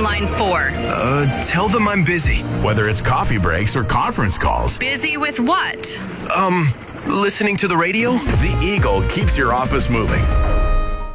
on line 4? Tell them I'm busy. Whether it's coffee breaks or conference calls. Busy with what? Listening to the radio? The Eagle keeps your office moving.